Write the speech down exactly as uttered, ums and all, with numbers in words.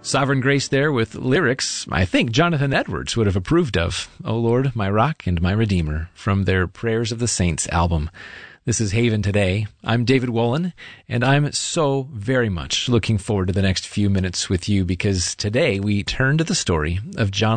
Sovereign Grace there with lyrics I think Jonathan Edwards would have approved of. O Lord, my rock and my redeemer, from their Prayers of the Saints album. This is Haven Today. I'm David Wolin, and I'm so very much looking forward to the next few minutes with you because today we turn to the story of Jonathan